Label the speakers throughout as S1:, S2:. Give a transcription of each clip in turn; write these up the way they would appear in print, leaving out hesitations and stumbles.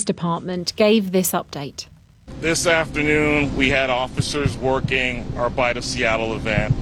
S1: Department gave this update.
S2: This afternoon, we had officers working our Bite of Seattle event.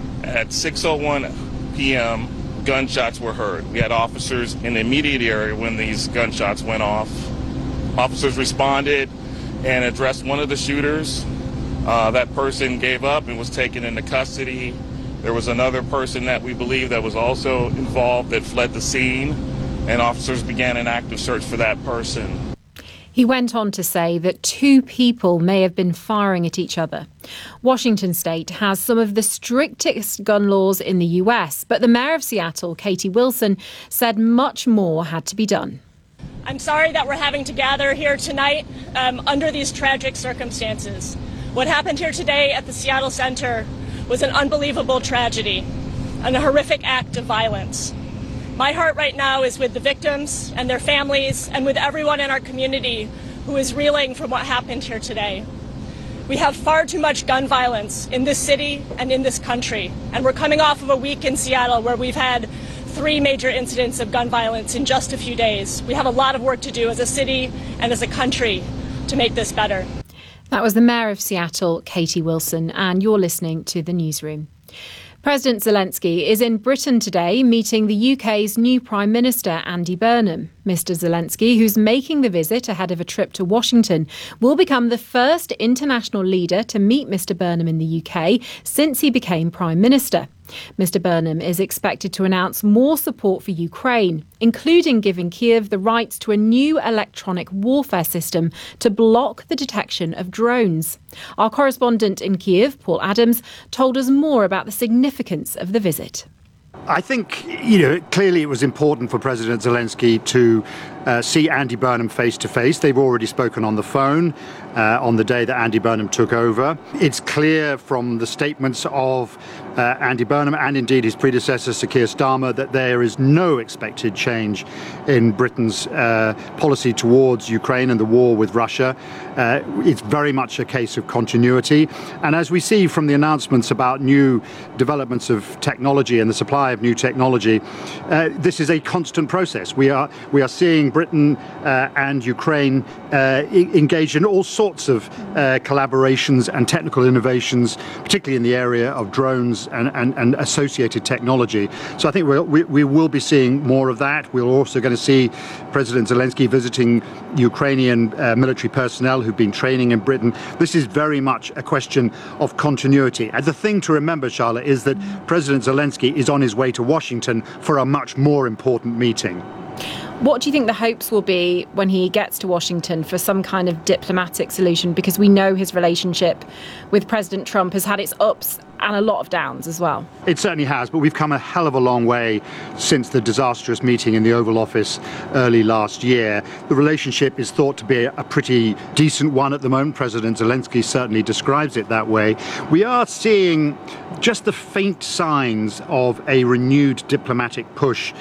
S2: At 6:01 p.m., gunshots were heard. We had officers in the immediate area when these gunshots went off. Officers responded and addressed one of the shooters. That person gave up and was taken into custody. There was another person that we believe that was also involved that fled the scene, and officers began an active search for that person.
S1: He went on to say that 2 people may have been firing at each other. Washington state has some of the strictest gun laws in the US, but the mayor of Seattle, Katie Wilson, said much more had to be done.
S3: I'm sorry that we're having to gather here tonight under these tragic circumstances. What happened here today at the Seattle Center was an unbelievable tragedy and a horrific act of violence. My heart right now is with the victims and their families and with everyone in our community who is reeling from what happened here today. We have far too much gun violence in this city and in this country, and we're coming off of a week in Seattle where we've had 3 major incidents of gun violence in just a few days. We have a lot of work to do as a city and as a country to make this better.
S1: That was the mayor of Seattle, Katie Wilson, and you're listening to The Newsroom. President Zelensky is in Britain today meeting the UK's new Prime Minister, Andy Burnham. Mr Zelensky, who's making the visit ahead of a trip to Washington, will become the first international leader to meet Mr Burnham in the UK since he became Prime Minister. Mr Burnham is expected to announce more support for Ukraine, including giving Kyiv the rights to a new electronic warfare system to block the detection of drones. Our correspondent in Kyiv, Paul Adams, told us more about the significance of the visit.
S4: I think, clearly it was important for President Zelensky to see Andy Burnham face to face. They've already spoken on the phone on the day that Andy Burnham took over. It's clear from the statements of Andy Burnham and indeed his predecessor, Sir Keir Starmer, that there is no expected change in Britain's policy towards Ukraine and the war with Russia. It's very much a case of continuity. And as we see from the announcements about new developments of technology and the supply of new technology, this is a constant process. We are seeing Britain and Ukraine engage in all sorts of collaborations and technical innovations, particularly in the area of drones and associated technology. So I think we will be seeing more of that. We're also going to see President Zelensky visiting Ukrainian military personnel who've been training in Britain. This is very much a question of continuity. And the thing to remember, Charlotte, is that President Zelensky is on his way to Washington for a much more important meeting.
S1: What do you think the hopes will be when he gets to Washington for some kind of diplomatic solution? Because we know his relationship with President Trump has had its ups and a lot of downs as well.
S4: It certainly has, but we've come a hell of a long way since the disastrous meeting in the Oval Office early last year. The relationship is thought to be a pretty decent one at the moment. President Zelensky certainly describes it that way. We are seeing just the faint signs of a renewed diplomatic push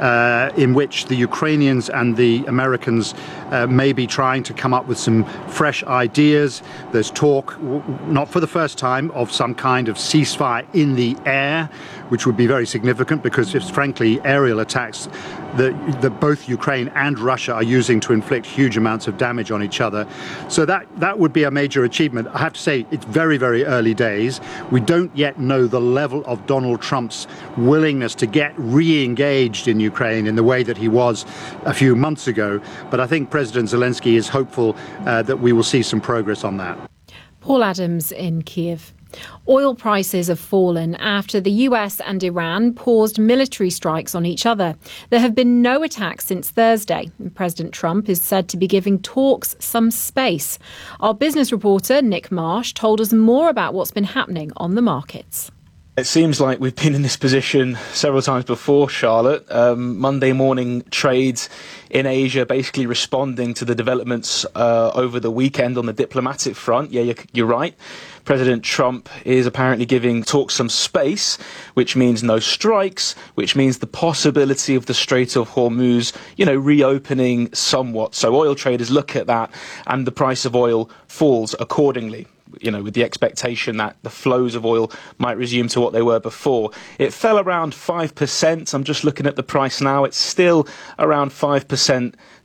S4: in which the Ukrainians and the Americans may be trying to come up with some fresh ideas. There's talk, not for the first time, of some kind of ceasefire in the air, which would be very significant because it's frankly aerial attacks that both Ukraine and Russia are using to inflict huge amounts of damage on each other. So that would be a major achievement. I have to say, it's very, very early days. We don't yet know the level of Donald Trump's willingness to get re-engaged in Ukraine in the way that he was a few months ago. But I think President Zelensky is hopeful that we will see some progress on that.
S1: Paul Adams in Kyiv. Oil prices have fallen after the US and Iran paused military strikes on each other. There have been no attacks since Thursday. President Trump is said to be giving talks some space. Our business reporter, Nick Marsh, told us more about what's been happening on the markets.
S5: It seems like we've been in this position several times before, Charlotte. Monday morning trades in Asia basically responding to the developments over the weekend on the diplomatic front. Yeah, you're right. President Trump is apparently giving talks some space, which means no strikes, which means the possibility of the Strait of Hormuz, reopening somewhat. So oil traders look at that and the price of oil falls accordingly. With the expectation that the flows of oil might resume to what they were before. It fell around 5%. I'm just looking at the price now. It's still around 5%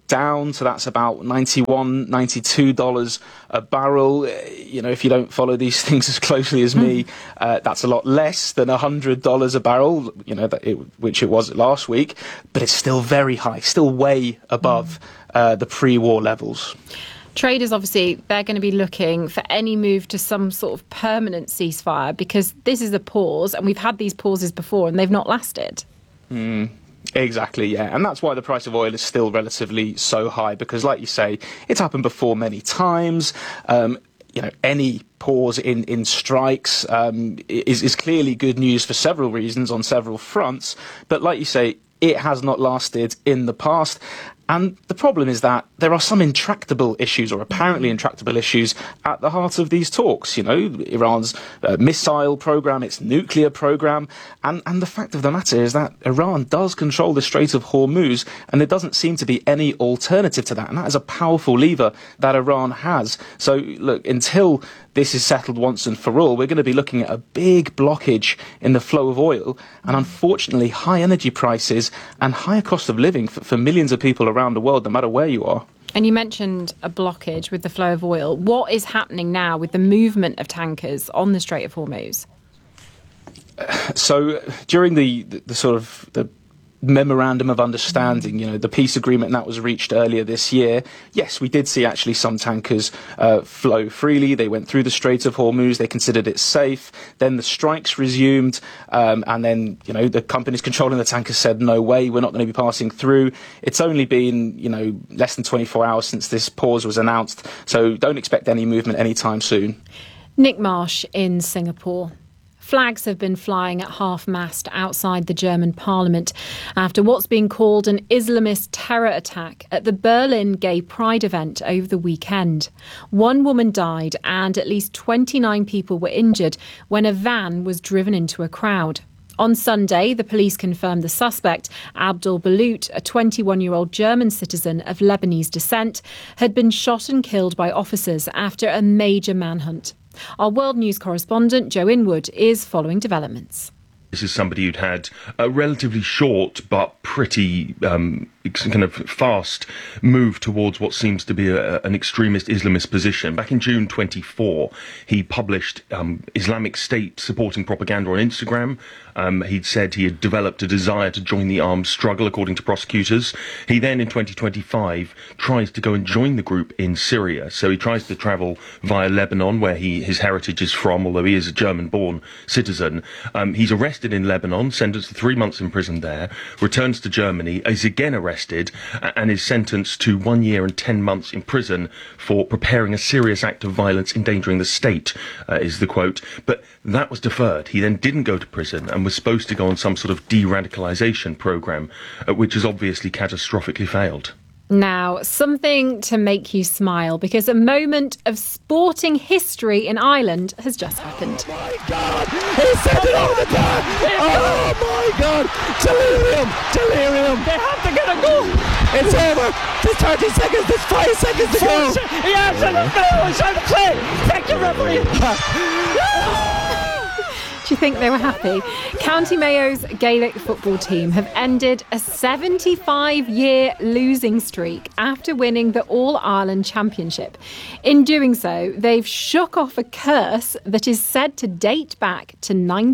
S5: down, so that's about $91, $92 a barrel. If you don't follow these things as closely as me, that's a lot less than $100 a barrel, which it was last week, but it's still very high, still way above the pre-war levels.
S1: Traders, obviously, they're going to be looking for any move to some sort of permanent ceasefire, because this is a pause, and we've had these pauses before and they've not lasted.
S5: Exactly, yeah. And that's why the price of oil is still relatively so high, because, like you say, it's happened before many times. Any pause in strikes is clearly good news for several reasons on several fronts. But like you say, it has not lasted in the past. And the problem is that there are some intractable issues, or apparently intractable issues, at the heart of these talks. Iran's missile program, its nuclear program. And the fact of the matter is that Iran does control the Strait of Hormuz, and there doesn't seem to be any alternative to that. And that is a powerful lever that Iran has. So, look, until this is settled once and for all, we're going to be looking at a big blockage in the flow of oil, and unfortunately high energy prices and higher cost of living for millions of people around the world, no matter where you are.
S1: And you mentioned a blockage with the flow of oil. What is happening now with the movement of tankers on the Strait of Hormuz?
S5: So during the memorandum of understanding, the peace agreement that was reached earlier this year, yes, we did see actually some tankers flow freely. They went through the Strait of Hormuz. They considered it safe. Then the strikes resumed, and then the companies controlling the tankers said, no way, we're not going to be passing through. It's only been less than 24 hours since this pause was announced, so don't expect any movement anytime soon.
S1: Nick Marsh in Singapore. Flags have been flying at half-mast outside the German parliament after what's being called an Islamist terror attack at the Berlin Gay Pride event over the weekend. One woman died and at least 29 people were injured when a van was driven into a crowd. On Sunday, the police confirmed the suspect, Abdul Balut, a 21-year-old German citizen of Lebanese descent, had been shot and killed by officers after a major manhunt. Our World News correspondent, Joe Inwood, is following developments.
S6: This is somebody who'd had a relatively short but pretty kind of fast move towards what seems to be an extremist Islamist position. Back in June 24, he published Islamic State supporting propaganda on Instagram. He'd said he had developed a desire to join the armed struggle, according to prosecutors. He then, in 2025, tries to go and join the group in Syria. So he tries to travel via Lebanon, where his heritage is from, although he is a German-born citizen. He's arrested in Lebanon, sentenced to 3 months in prison there, returns to Germany, is again arrested, and is sentenced to 1 year and 10 months in prison for preparing a serious act of violence endangering the state, is the quote. But that was deferred. He then didn't go to prison and was supposed to go on some sort of de-radicalisation programme, which has obviously catastrophically failed.
S1: Now, something to make you smile, because a moment of sporting history in Ireland has just happened.
S7: Oh my God! He sent it over the bar! Oh my God! Delirium! Delirium! They have to get a goal! It's over! There's 30 seconds, there's 5 seconds to go! Yes, and it's on the play! Thank you, referee!
S1: Do you think they were happy? County Mayo's Gaelic football team have ended a 75-year losing streak after winning the All-Ireland Championship. In doing so, they've shook off a curse that is said to date back to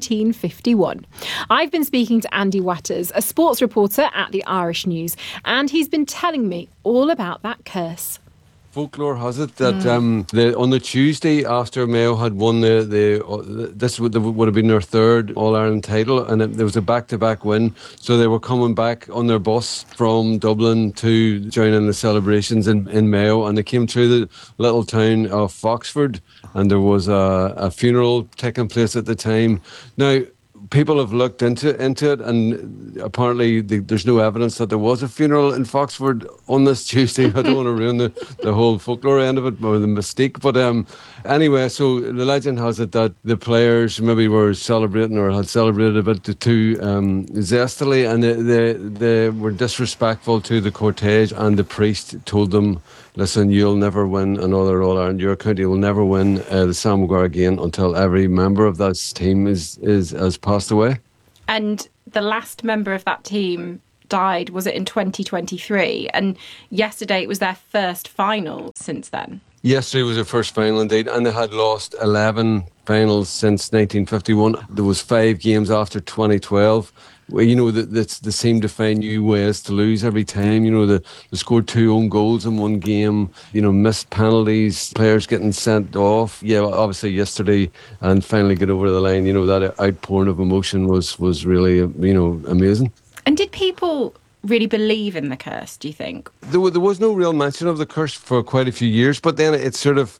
S1: 1951. I've been speaking to Andy Watters, a sports reporter at the Irish News, and he's been telling me all about that curse.
S8: Folklore has it that on the Tuesday after Mayo had won this would have been their third All-Ireland title, and there was a back-to-back win, so they were coming back on their bus from Dublin to join in the celebrations in Mayo, and they came through the little town of Foxford, and there was a funeral taking place at the time. Now, people have looked into it, and apparently there's no evidence that there was a funeral in Foxford on this Tuesday. I don't want to ruin the whole folklore end of it, or the mystique. But anyway, so the legend has it that the players maybe were celebrating or had celebrated a bit too zestily, and they were disrespectful to the cortege, and the priest told them, listen, you'll never win another All-Ireland. Your county will never win the Sam Maguire again until every member of that team has passed away.
S1: And the last member of that team
S9: died, was it in 2023? And yesterday it was their first final since then.
S8: Yesterday was their first final indeed, and they had lost 11 finals since 1951. There was 5 games after 2012. Well, you know, they seem to find new ways to lose every time. You know, they scored 2 own goals in one game, you know, missed penalties, players getting sent off. Yeah, obviously yesterday, and finally get over the line, you know, that outpouring of emotion was really, you know, amazing.
S9: And did people really believe in the curse, do you think?
S8: There was no real mention of the curse for quite a few years, but then it sort of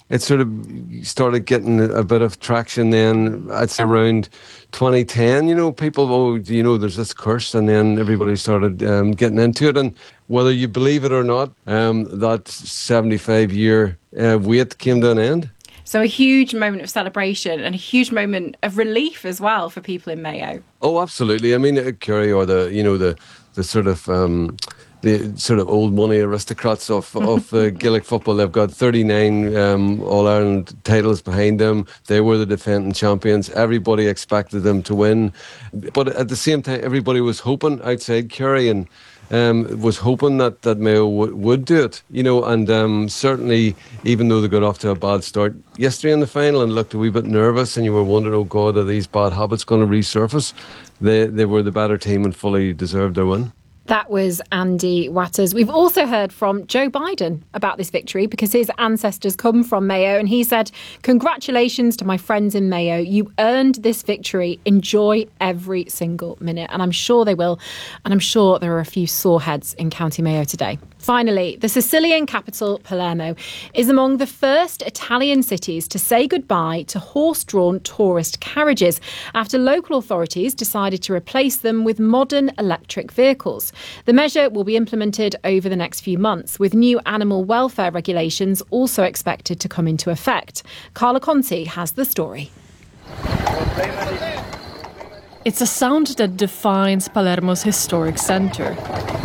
S8: started getting a bit of traction then, I'd say around 2010, you know, people, you know, there's this curse, and then everybody started getting into it. And whether you believe it or not, that 75-year wait came to an end.
S9: So a huge moment of celebration and a huge moment of relief as well for people in Mayo.
S8: Oh, absolutely. I mean, Kerry, or the sort of old money aristocrats of Gaelic football. They've got 39 All-Ireland titles behind them. They were the defending champions. Everybody expected them to win. But at the same time, everybody was hoping outside Kerry and was hoping that Mayo would do it. You know, and certainly, even though they got off to a bad start yesterday in the final and looked a wee bit nervous, and you were wondering, oh God, are these bad habits going to resurface? They were the better team and fully deserved their win.
S1: That was Andy Watters. We've also heard from Joe Biden about this victory because his ancestors come from Mayo, and he said, "Congratulations to my friends in Mayo. You earned this victory. Enjoy every single minute." And I'm sure they will. And I'm sure there are a few sore heads in County Mayo today. Finally, the Sicilian capital, Palermo, is among the first Italian cities to say goodbye to horse-drawn tourist carriages after local authorities decided to replace them with modern electric vehicles. The measure will be implemented over the next few months, with new animal welfare regulations also expected to come into effect. Carla Conti has the story.
S10: It's a sound that defines Palermo's historic centre,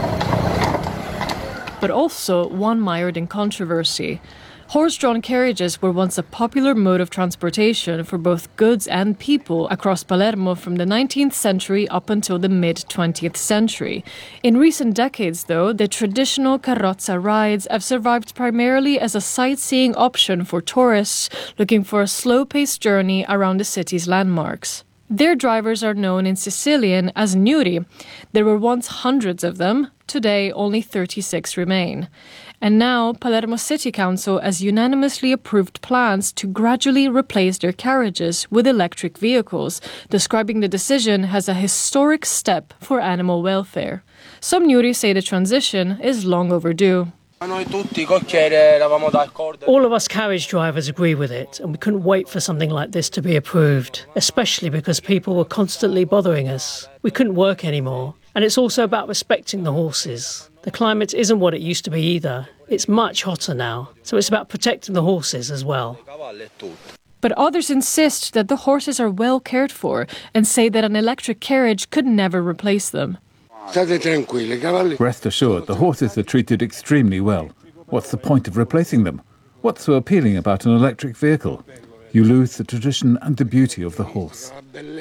S10: but also one mired in controversy. Horse-drawn carriages were once a popular mode of transportation for both goods and people across Palermo from the 19th century up until the mid-20th century. In recent decades, though, the traditional carrozza rides have survived primarily as a sightseeing option for tourists looking for a slow-paced journey around the city's landmarks. Their drivers are known in Sicilian as Gnuri. There were once hundreds of them. Today, only 36 remain. And now, Palermo City Council has unanimously approved plans to gradually replace their carriages with electric vehicles, describing the decision as a historic step for animal welfare. Some Gnuri say the transition is long overdue.
S11: All of us carriage drivers agree with it, and we couldn't wait for something like this to be approved, especially because people were constantly bothering us. We couldn't work anymore. And it's also about respecting the horses. The climate isn't what it used to be either. It's much hotter now, so it's about protecting the horses as well.
S10: But others insist that the horses are well cared for and say that an electric carriage could never replace them.
S12: Rest assured, the horses are treated extremely well. What's the point of replacing them? What's so appealing about an electric vehicle? You lose the tradition and the beauty of the horse.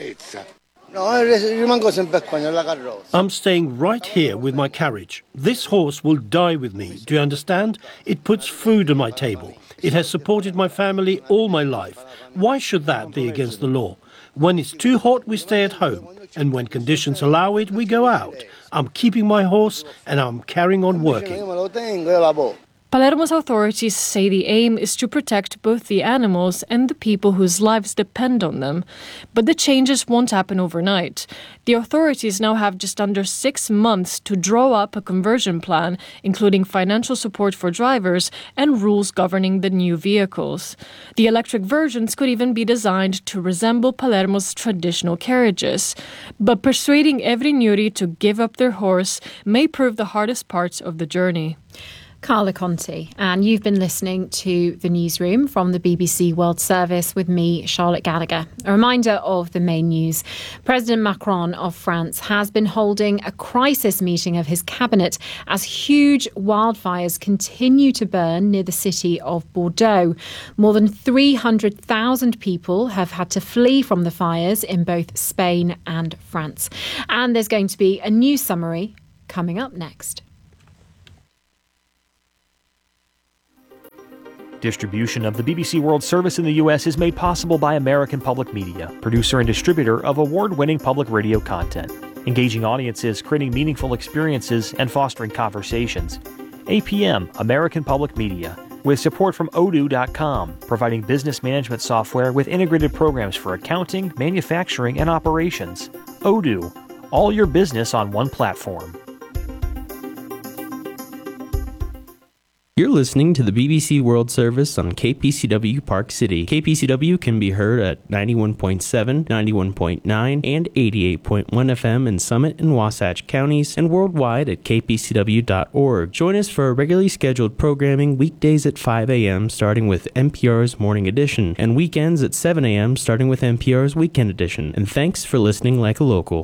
S13: I'm staying right here with my carriage. This horse will die with me. Do you understand? It puts food on my table. It has supported my family all my life. Why should that be against the law? When it's too hot, we stay at home. And when conditions allow it, we go out. I'm keeping my horse and I'm carrying on working.
S10: Palermo's authorities say the aim is to protect both the animals and the people whose lives depend on them. But the changes won't happen overnight. The authorities now have just under 6 months to draw up a conversion plan, including financial support for drivers and rules governing the new vehicles. The electric versions could even be designed to resemble Palermo's traditional carriages. But persuading every Gnuri to give up their horse may prove the hardest parts of the journey.
S1: Carla Conti, and you've been listening to The Newsroom from the BBC World Service with me, Charlotte Gallagher. A reminder of the main news. President Macron of France has been holding a crisis meeting of his cabinet as huge wildfires continue to burn near the city of Bordeaux. More than 300,000 people have had to flee from the fires in both Spain and France. And there's going to be a new summary coming up next.
S14: Distribution of the BBC World Service in the U.S. is made possible by American Public Media, producer and distributor of award-winning public radio content, engaging audiences, creating meaningful experiences, and fostering conversations. APM, American Public Media, with support from Odoo.com, providing business management software with integrated programs for accounting, manufacturing, and operations. Odoo, all your business on one platform.
S15: You're listening to the BBC World Service on KPCW Park City. KPCW can be heard at 91.7, 91.9, and 88.1 FM in Summit and Wasatch counties, and worldwide at kpcw.org. Join us for a regularly scheduled programming weekdays at 5 a.m. starting with NPR's Morning Edition, and weekends at 7 a.m. starting with NPR's Weekend Edition. And thanks for listening like a local.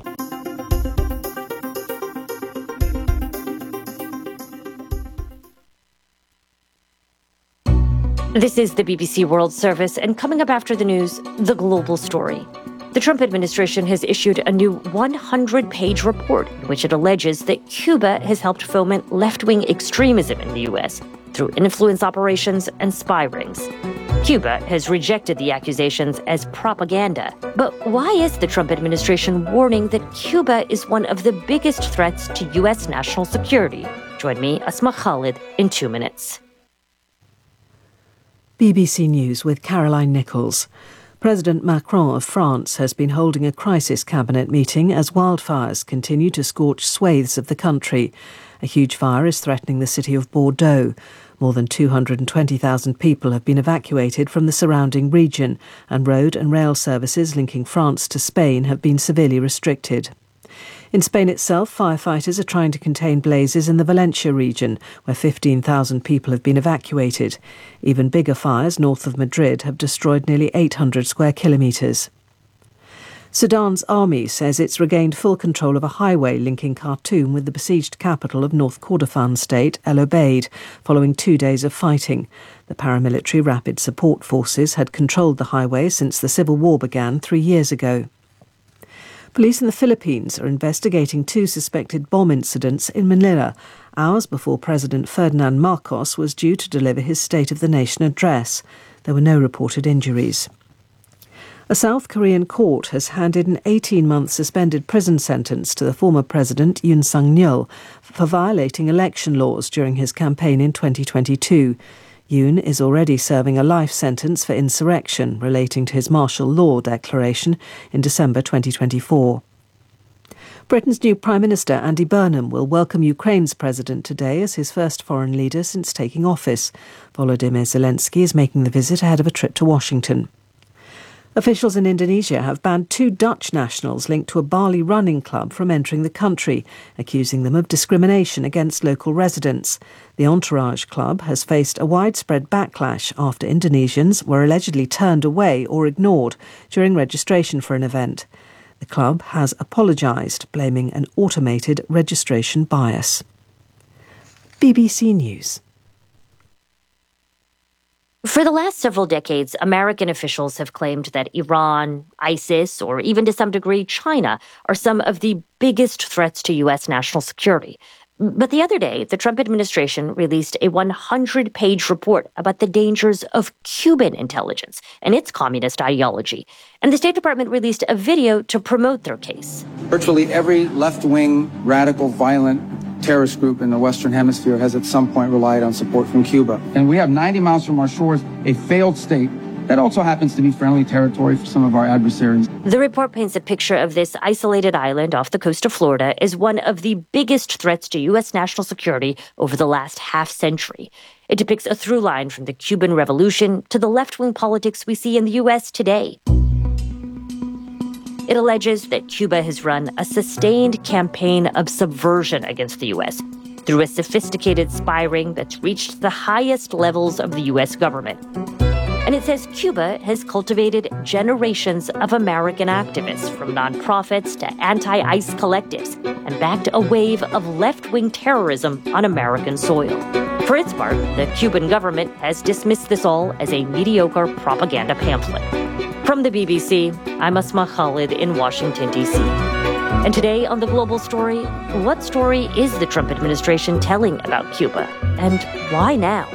S16: This is the BBC World Service, and coming up after the news, the global story. The Trump administration has issued a new 100-page report in which it alleges that Cuba has helped foment left-wing extremism in the U.S. through influence operations and spy rings. Cuba has rejected the accusations as propaganda. But why is the Trump administration warning that Cuba is one of the biggest threats to U.S. national security? Join me, Asma Khalid, in 2 minutes.
S17: BBC News with Caroline Nichols. President Macron of France has been holding a crisis cabinet meeting as wildfires continue to scorch swathes of the country. A huge fire is threatening the city of Bordeaux. More than 220,000 people have been evacuated from the surrounding region, and road and rail services linking France to Spain have been severely restricted. In Spain itself, firefighters are trying to contain blazes in the Valencia region, where 15,000 people have been evacuated. Even bigger fires north of Madrid have destroyed nearly 800 square kilometres. Sudan's army says it's regained full control of a highway linking Khartoum with the besieged capital of North Kordofan state, El Obeid, following 2 days of fighting. The paramilitary Rapid Support Forces had controlled the highway since the civil war began 3 years ago. Police in the Philippines are investigating 2 suspected bomb incidents in Manila, hours before President Ferdinand Marcos was due to deliver his State of the Nation address. There were no reported injuries. A South Korean court has handed an 18-month suspended prison sentence to the former president Yoon Suk-yeol for violating election laws during his campaign in 2022. Yoon is already serving a life sentence for insurrection relating to his martial law declaration in December 2024. Britain's new Prime Minister Andy Burnham will welcome Ukraine's president today as his first foreign leader since taking office. Volodymyr Zelensky is making the visit ahead of a trip to Washington. Officials in Indonesia have banned 2 Dutch nationals linked to a Bali running club from entering the country, accusing them of discrimination against local residents. The Entourage Club has faced a widespread backlash after Indonesians were allegedly turned away or ignored during registration for an event. The club has apologised, blaming an automated registration bias. BBC News.
S16: For the last several decades, American officials have claimed that Iran, ISIS, or even to some degree China are some of the biggest threats to U.S. national security. But the other day, the Trump administration released a 100-page report about the dangers of Cuban intelligence and its communist ideology. And the State Department released a video to promote their case.
S18: Virtually every left-wing, radical, violent terrorist group in the Western Hemisphere has at some point relied on support from Cuba. And we have 90 miles from our shores a failed state that also happens to be friendly territory for some of our adversaries.
S16: The report paints a picture of this isolated island off the coast of Florida as one of the biggest threats to U.S. national security over the last half-century. It depicts a through line from the Cuban Revolution to the left-wing politics we see in the U.S. today. It alleges that Cuba has run a sustained campaign of subversion against the U.S. through a sophisticated spy ring that's reached the highest levels of the U.S. government. And it says Cuba has cultivated generations of American activists, from nonprofits to anti-ICE collectives, and backed a wave of left-wing terrorism on American soil. For its part, the Cuban government has dismissed this all as a mediocre propaganda pamphlet. From the BBC, I'm Asma Khalid in Washington, D.C. And today on The Global Story, what story is the Trump administration telling about Cuba? And why now?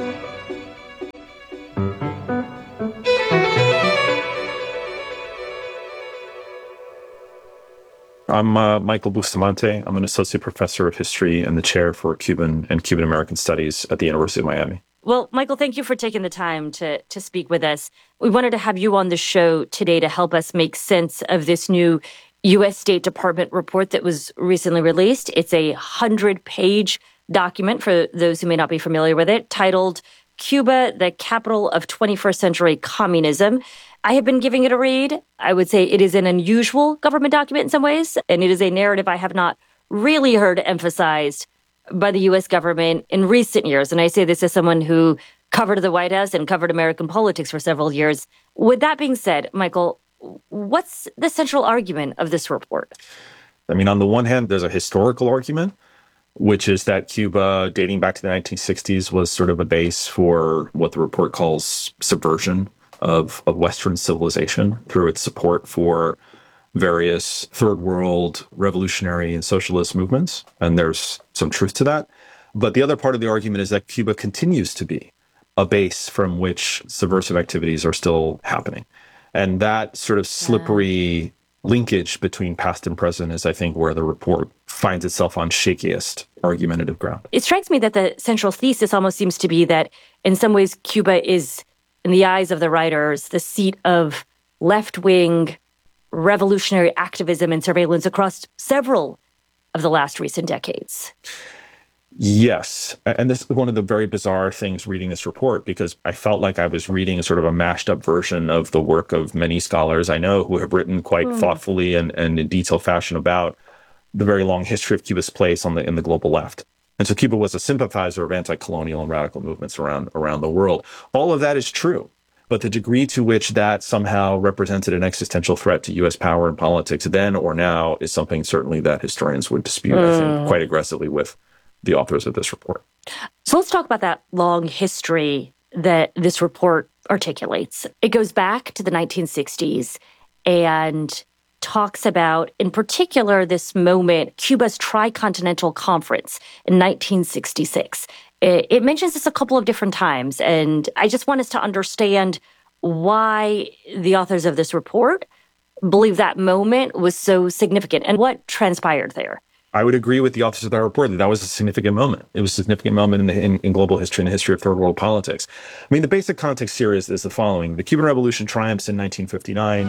S19: I'm Michael Bustamante. I'm an associate professor of history and the chair for Cuban and Cuban American Studies at the University of Miami.
S16: Well, Michael, thank you for taking the time to speak with us. We wanted to have you on the show today to help us make sense of this new U.S. State Department report that was recently released. It's a 100-page document, for those who may not be familiar with it, titled Cuba, the Capital of 21st Century Communism. I have been giving it a read. I would say it is an unusual government document in some ways, and it is a narrative I have not really heard emphasized by the U.S. government in recent years. And I say this as someone who covered the White House and covered American politics for several years. With that being said, Michael, what's the central argument of this report?
S19: I mean, on the one hand, there's a historical argument, which is that Cuba, dating back to the 1960s, was sort of a base for what the report calls subversion of Western civilization through its support for various third world revolutionary and socialist movements. And there's some truth to that. But the other part of the argument is that Cuba continues to be a base from which subversive activities are still happening. And that sort of slippery linkage between past and present is, I think, where the report finds itself on shakiest argumentative ground.
S16: It strikes me that the central thesis almost seems to be that in some ways Cuba is, in the eyes of the writers, the seat of left-wing revolutionary activism and surveillance across several of the last recent decades.
S19: Yes. And this is one of the very bizarre things reading this report, because I felt like I was reading a sort of a mashed up version of the work of many scholars I know who have written quite thoughtfully and in detailed fashion about the very long history of Cuba's place in the global left. And so Cuba was a sympathizer of anti-colonial and radical movements around the world. All of that is true. But the degree to which that somehow represented an existential threat to U.S. power and politics then or now is something certainly that historians would dispute, I think, quite aggressively with the authors of this report.
S16: So let's talk about that long history that this report articulates. It goes back to the 1960s and talks about, in particular, this moment, Cuba's Tricontinental Conference in 1966. It mentions this a couple of different times, and I just want us to understand why the authors of this report believe that moment was so significant and what transpired there.
S19: I would agree with the authors of that report that was a significant moment. It was a significant moment in global history and the history of third world politics. I mean, the basic context here is the following. The Cuban Revolution triumphs in 1959.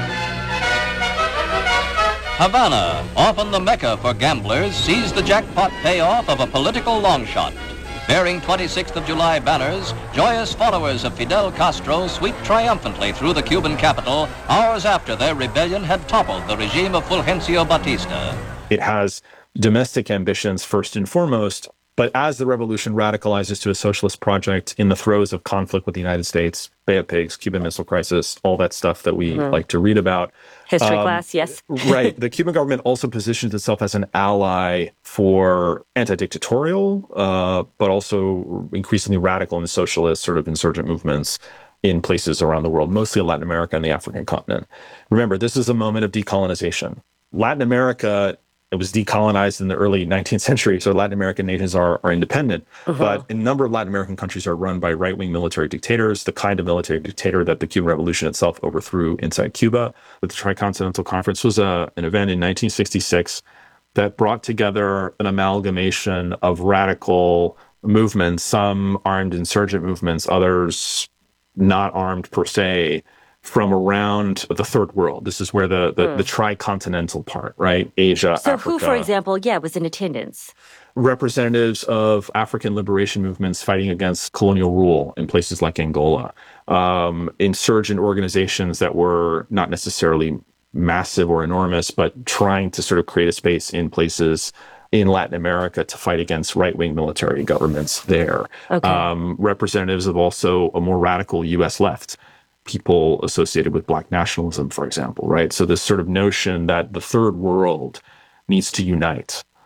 S20: Havana, often the mecca for gamblers, sees the jackpot payoff of a political long shot. Bearing 26th of July banners, joyous followers of Fidel Castro sweep triumphantly through the Cuban capital hours after their rebellion had toppled the regime of Fulgencio Batista.
S19: It has domestic ambitions first and foremost, but as the revolution radicalizes to a socialist project in the throes of conflict with the United States, Bay of Pigs, Cuban Missile Crisis, all that stuff that we like to read about.
S16: History class, yes.
S19: Right. The Cuban government also positions itself as an ally for anti-dictatorial, but also increasingly radical and socialist sort of insurgent movements in places around the world, mostly in Latin America and the African continent. Remember, this is a moment of decolonization. Latin America, it was decolonized in the early 19th century, so Latin American nations are independent. But a number of Latin American countries are run by right-wing military dictators, the kind of military dictator that the Cuban Revolution itself overthrew inside Cuba. The Tricontinental Conference was an event in 1966 that brought together an amalgamation of radical movements, some armed insurgent movements, others not armed per se, from around the third world. This is where the tricontinental part, right? Asia,
S16: so
S19: Africa.
S16: Who, for example, was in attendance?
S19: Representatives of African liberation movements fighting against colonial rule in places like Angola. Insurgent organizations that were not necessarily massive or enormous, but trying to sort of create a space in places in Latin America to fight against right-wing military governments there. Representatives of also a more radical U.S. left, people associated with Black nationalism, for example, right? So this sort of notion that the third world needs to unite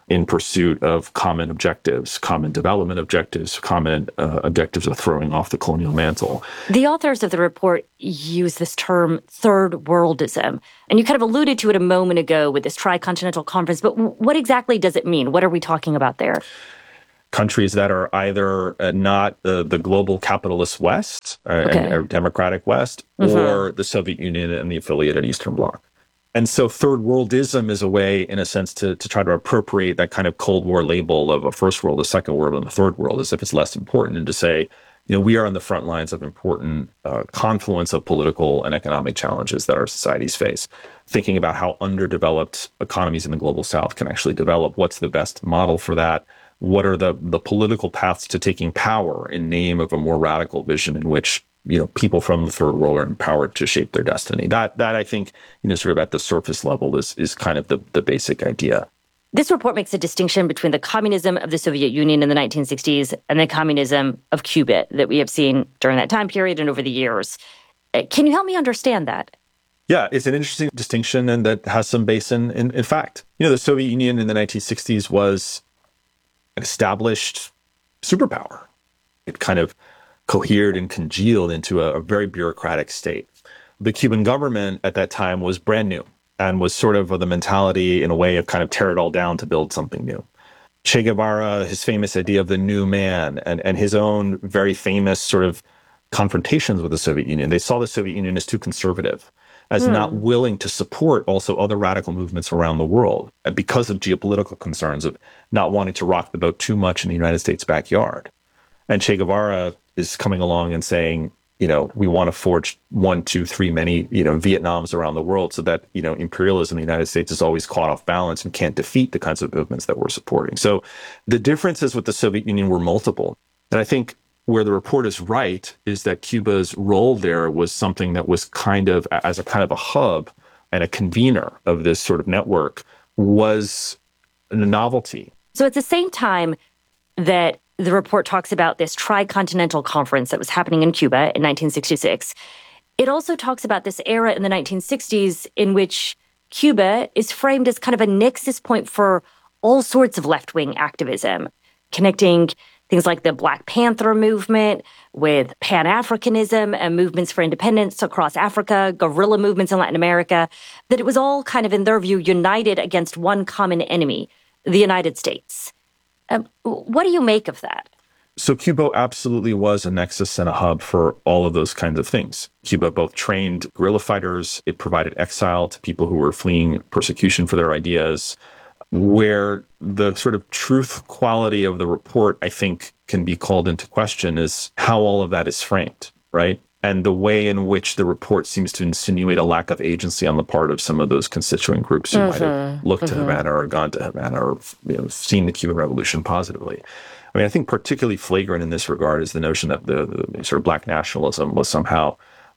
S19: in pursuit of common objectives, common development objectives, common objectives of throwing off the colonial mantle.
S16: The authors of the report use this term third worldism, and you kind of alluded to it a moment ago with this Tricontinental Conference, but what exactly does it mean? What are we talking about there?
S19: Countries that are either not the global capitalist West, or democratic West, or the Soviet Union and the affiliated Eastern Bloc. And so third worldism is a way, in a sense, to try to appropriate that kind of Cold War label of a first world, a second world, and a third world, as if it's less important, and to say, we are on the front lines of important confluence of political and economic challenges that our societies face. Thinking about how underdeveloped economies in the global South can actually develop, what's the best model for that? What are the political paths to taking power in name of a more radical vision in which people from the third world are empowered to shape their destiny? That I think, sort of at the surface level is kind of the basic idea.
S16: This report makes a distinction between the communism of the Soviet Union in the 1960s and the communism of Cuba that we have seen during that time period and over the years. Can you help me understand that?
S19: Yeah, it's an interesting distinction, and that has some base in fact. The Soviet Union in the 1960s was an established superpower. It kind of cohered and congealed into a very bureaucratic state. The Cuban government at that time was brand new and was sort of the mentality, in a way, of kind of tear it all down to build something new. Che Guevara, his famous idea of the new man, and his own very famous sort of confrontations with the Soviet Union. They saw the Soviet Union as too conservative, as not willing to support also other radical movements around the world, because of geopolitical concerns of not wanting to rock the boat too much in the United States backyard. And Che Guevara is coming along and saying, we want to forge 1, 2, 3, many, Vietnams around the world, so that, imperialism in the United States is always caught off balance and can't defeat the kinds of movements that we're supporting. So the differences with the Soviet Union were multiple. And I think where the report is right is that Cuba's role there was something that was kind of as a kind of a hub and a convener of this sort of network, was a novelty.
S16: So at the same time that the report talks about this Tricontinental Conference that was happening in Cuba in 1966, it also talks about this era in the 1960s in which Cuba is framed as kind of a nexus point for all sorts of left-wing activism, connecting things like the Black Panther movement with Pan-Africanism and movements for independence across Africa, guerrilla movements in Latin America, that it was all kind of, in their view, united against one common enemy, the United States. What do you make of that?
S19: So Cuba absolutely was a nexus and a hub for all of those kinds of things. Cuba both trained guerrilla fighters, it provided exile to people who were fleeing persecution for their ideas. Where the sort of truth quality of the report, I think, can be called into question is how all of that is framed, right? And the way in which the report seems to insinuate a lack of agency on the part of some of those constituent groups who might have looked to Havana or gone to Havana or seen the Cuban Revolution positively. I mean, I think particularly flagrant in this regard is the notion that the sort of Black nationalism was somehow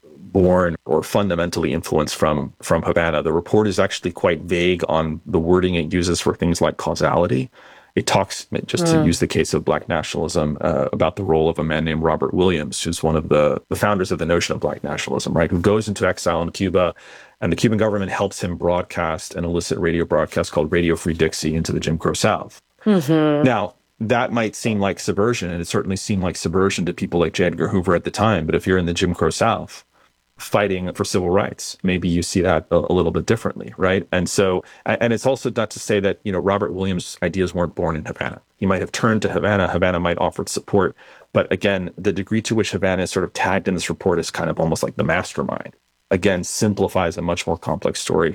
S19: born or fundamentally influenced from Havana. The report is actually quite vague on the wording it uses for things like causality. It talks, just to use the case of Black nationalism, about the role of a man named Robert Williams, who's one of the founders of the notion of Black nationalism, right? Who goes into exile in Cuba, and the Cuban government helps him broadcast an illicit radio broadcast called Radio Free Dixie into the Jim Crow South. Now, that might seem like subversion, and it certainly seemed like subversion to people like J. Edgar Hoover at the time. But if you're in the Jim Crow South fighting for civil rights, maybe you see that a little bit differently, right? And so, and it's also not to say that, Robert Williams' ideas weren't born in Havana. He might have turned to Havana. Havana might offer support. But again, the degree to which Havana is sort of tagged in this report is kind of almost like the mastermind. Again, simplifies a much more complex story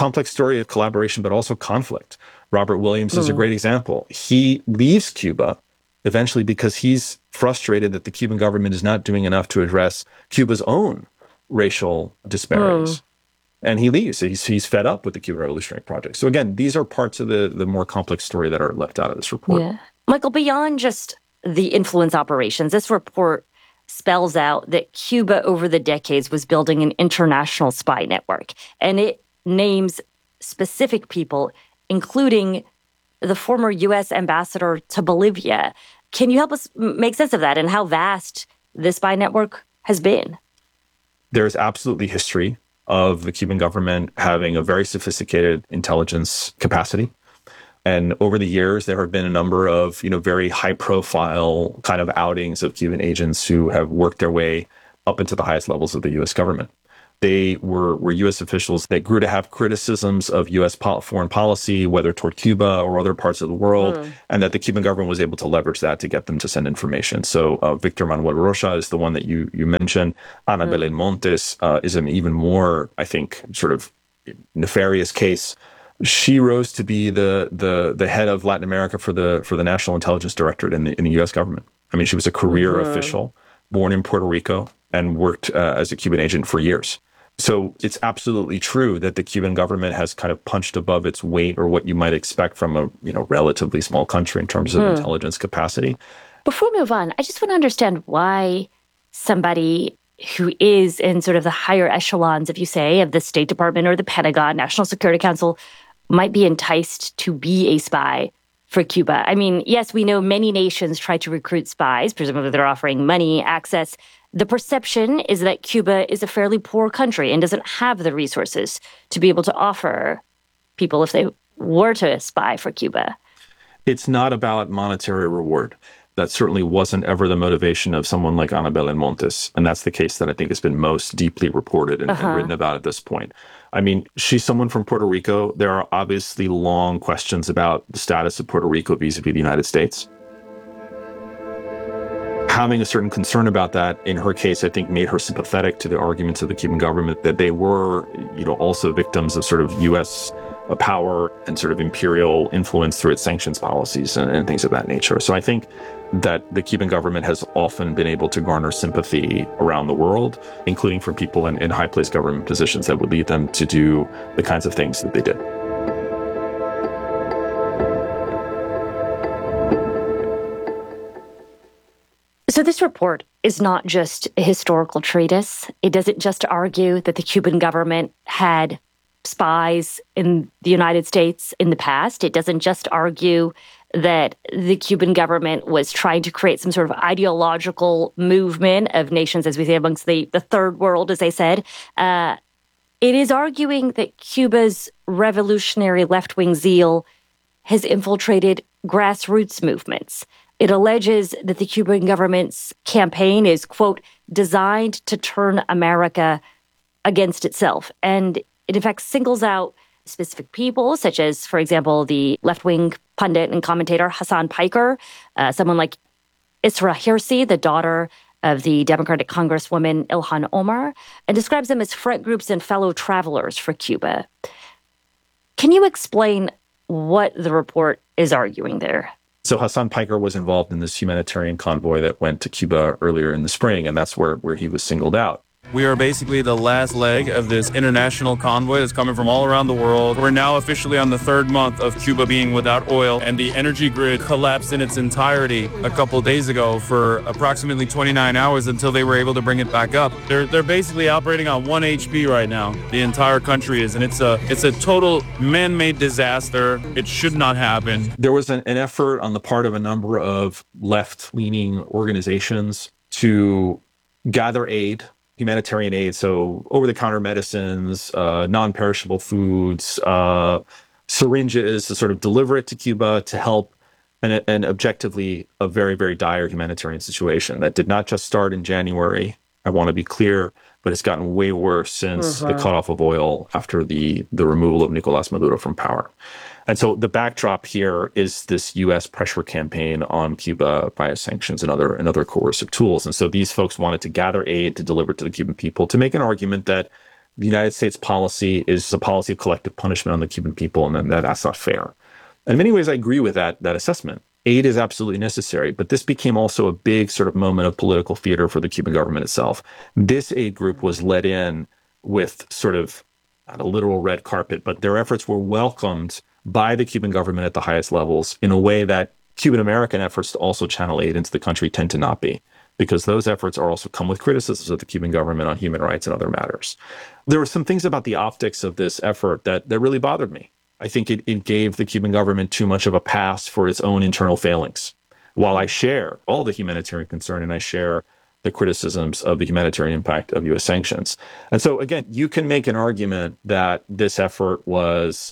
S19: of collaboration, but also conflict. Robert Williams is a great example. He leaves Cuba eventually because he's frustrated that the Cuban government is not doing enough to address Cuba's own racial disparities. And he leaves. He's fed up with the Cuban Revolutionary Project. So again, these are parts of the more complex story that are left out of this report.
S16: Yeah. Michael, beyond just the influence operations, this report spells out that Cuba over the decades was building an international spy network. And it names specific people, including the former U.S. ambassador to Bolivia. Can you help us make sense of that and how vast this spy network has been?
S19: There's absolutely history of the Cuban government having a very sophisticated intelligence capacity. And over the years, there have been a number of, very high profile kind of outings of Cuban agents who have worked their way up into the highest levels of the U.S. government. They were U.S. officials that grew to have criticisms of U.S. foreign policy, whether toward Cuba or other parts of the world, and that the Cuban government was able to leverage that to get them to send information. So Victor Manuel Rocha is the one that you mentioned. Ana Belén Montes is an even more, I think, sort of nefarious case. She rose to be the head of Latin America for the National Intelligence Directorate in the U.S. government. I mean, she was a career official, born in Puerto Rico, and worked as a Cuban agent for years. So it's absolutely true that the Cuban government has kind of punched above its weight, or what you might expect from a relatively small country in terms of intelligence capacity.
S16: Before we move on, I just want to understand why somebody who is in sort of the higher echelons, if you say, of the State Department or the Pentagon, National Security Council, might be enticed to be a spy for Cuba. I mean, yes, we know many nations try to recruit spies. Presumably they're offering money, access. The perception is that Cuba is a fairly poor country and doesn't have the resources to be able to offer people if they were to spy for Cuba.
S19: It's not about monetary reward. That certainly wasn't ever the motivation of someone like Ana Belén Montes. And that's the case that I think has been most deeply reported and written about at this point. I mean, she's someone from Puerto Rico. There are obviously long questions about the status of Puerto Rico vis-a-vis the United States. Having a certain concern about that, in her case, I think made her sympathetic to the arguments of the Cuban government that they were, also victims of sort of U.S. power and sort of imperial influence through its sanctions policies and things of that nature. So I think that the Cuban government has often been able to garner sympathy around the world, including from people in high-placed government positions that would lead them to do the kinds of things that they did.
S16: So this report is not just a historical treatise. It doesn't just argue that the Cuban government had spies in the United States in the past. It doesn't just argue that the Cuban government was trying to create some sort of ideological movement of nations, as we say, amongst the third world, as they said. It is arguing that Cuba's revolutionary left-wing zeal has infiltrated grassroots movements. It alleges that the Cuban government's campaign is, quote, designed to turn America against itself. And it, in fact, singles out specific people, such as, for example, the left-wing pundit and commentator Hasan Piker, someone like Isra Hirsi, the daughter of the Democratic Congresswoman Ilhan Omar, and describes them as front groups and fellow travelers for Cuba. Can you explain what the report is arguing there?
S19: So Hasan Piker was involved in this humanitarian convoy that went to Cuba earlier in the spring, and that's where he was singled out.
S21: We are basically the last leg of this international convoy that's coming from all around the world. We're now officially on the third month of Cuba being without oil, and the energy grid collapsed in its entirety a couple days ago for approximately 29 hours until they were able to bring it back up. They're basically operating on 1 HP right now. The entire country is, and it's a total man-made disaster. It should not happen.
S19: There was an effort on the part of a number of left-leaning organizations to gather aid, humanitarian aid, so over-the-counter medicines, non-perishable foods, syringes, to sort of deliver it to Cuba to help an objectively a very, very dire humanitarian situation that did not just start in January, I want to be clear, but it's gotten way worse since the cutoff of oil after the removal of Nicolás Maduro from power. And so the backdrop here is this U.S. pressure campaign on Cuba via sanctions and other coercive tools. And so these folks wanted to gather aid to deliver to the Cuban people to make an argument that the United States policy is a policy of collective punishment on the Cuban people, and that that's not fair. And in many ways, I agree with that assessment. Aid is absolutely necessary, but this became also a big sort of moment of political theater for the Cuban government itself. This aid group was let in with sort of not a literal red carpet, but their efforts were welcomed by the Cuban government at the highest levels in a way that Cuban-American efforts to also channel aid into the country tend to not be, because those efforts are also come with criticisms of the Cuban government on human rights and other matters. There were some things about the optics of this effort that really bothered me. I think it gave the Cuban government too much of a pass for its own internal failings. While I share all the humanitarian concern and I share the criticisms of the humanitarian impact of U.S. sanctions. And so, again, you can make an argument that this effort was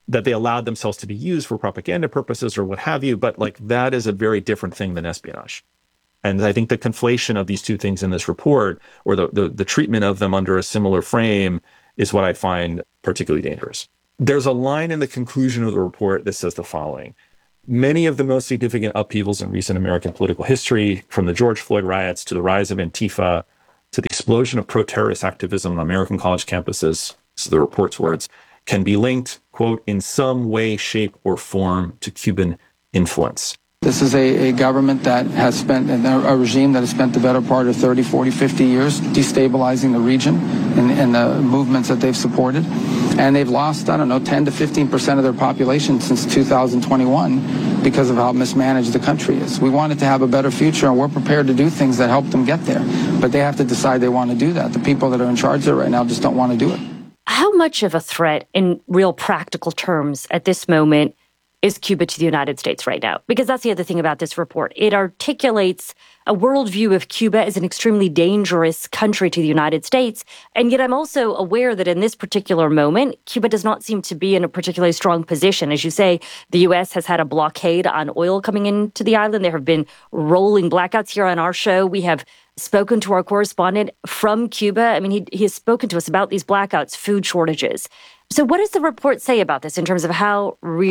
S19: that they allowed themselves to be used for propaganda purposes or what have you. But like that is a very different thing than espionage. And I think the conflation of these two things in this report, or the treatment of them under a similar frame, is what I find particularly dangerous. There's a line in the conclusion of the report that says the following: many of the most significant upheavals in recent American political history, from the George Floyd riots to the rise of Antifa to the explosion of pro-terrorist activism on American college campuses, this is the report's words, can be linked, quote, in some way, shape, or form to Cuban influence.
S18: This is a government that has spent, a regime that has spent the better part of 30, 40, 50 years destabilizing the region and the movements that they've supported. And they've lost, 10 to 15% of their population since 2021 because of how mismanaged the country is. We want it to have a better future, and we're prepared to do things that help them get there. But they have to decide they want to do that. The people that are in charge there right now just don't want to do it.
S16: How much of a threat in real practical terms at this moment is Cuba to the United States right now? Because that's the other thing about this report. It articulates a worldview of Cuba as an extremely dangerous country to the United States. And yet I'm also aware that in this particular moment, Cuba does not seem to be in a particularly strong position. As you say, the U.S. has had a blockade on oil coming into the island. There have been rolling blackouts here on our show. We have spoken to our correspondent from Cuba. I mean, he has spoken to us about these blackouts, food shortages. So what does the report say about this in terms of how